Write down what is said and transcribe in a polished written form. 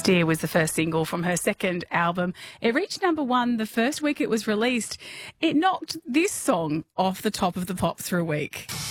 Dear was the first single from her second album. It reached #1 the first week it was released. It knocked this song off the top of the pop through week.